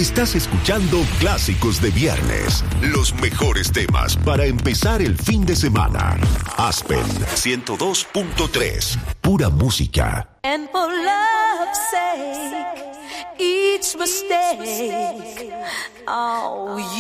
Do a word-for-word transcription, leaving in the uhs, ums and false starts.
Estás escuchando Clásicos de Viernes. Los mejores temas para empezar el fin de semana. Aspen ciento dos punto tres. Pura música. And for love's sake, each mistake, oh,